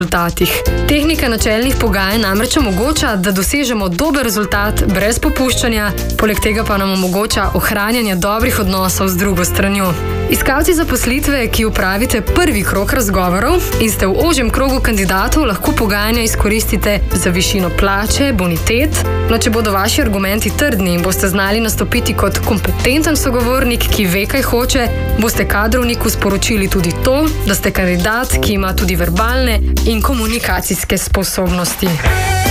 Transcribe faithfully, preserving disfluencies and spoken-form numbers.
rezultatih. Tehnika načelnih pogajanj namreč omogoča, da dosežemo dober rezultat brez popuščanja, poleg tega pa nam omogoča ohranjanje dobrih odnosov z drugo stranjo. Iskalci zaposlitve, ki upravite prvi krog razgovorov in ste v ožjem krogu kandidatov, lahko pogajanja izkoristite za višino plače, bonitet. No, če bodo vaši argumenti trdni in boste znali nastopiti kot kompetenten sogovornik, ki ve, kaj hoče, boste kadrovniku sporočili tudi to, da ste kandidat, ki ima tudi verbalne in komunikacijske sposobnosti.